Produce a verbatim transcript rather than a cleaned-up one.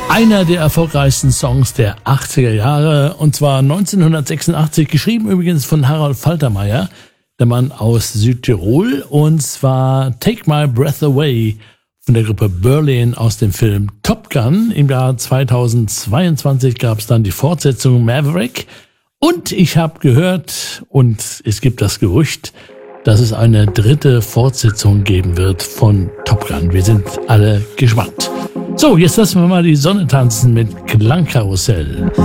Einer der erfolgreichsten Songs der achtziger Jahre, und zwar neunzehnhundertsechsundachtzig, geschrieben übrigens von Harald Faltermeier, der Mann aus Südtirol, und zwar Take My Breath Away von der Gruppe Berlin aus dem Film Top Gun. Im Jahr zweitausendzweiundzwanzig gab es dann die Fortsetzung Maverick, und ich habe gehört, und es gibt das Gerücht, dass es eine dritte Fortsetzung geben wird von Top Gun. Wir sind alle gespannt. So, jetzt lassen wir mal die Sonne tanzen mit Klangkarussell.